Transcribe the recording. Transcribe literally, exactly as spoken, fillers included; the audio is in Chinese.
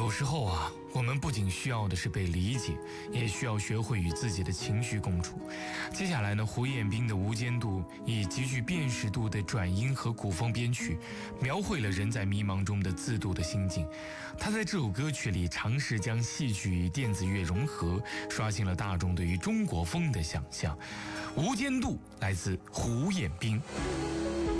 有时候啊，我们不仅需要的是被理解，也需要学会与自己的情绪共处。接下来呢，胡彦斌的《无间道》以极具辨识度的转音和古风编曲，描绘了人在迷茫中的自渡的心境。他在这首歌曲里尝试将戏曲与电子乐融合，刷新了大众对于中国风的想象。《无间道》来自胡彦斌。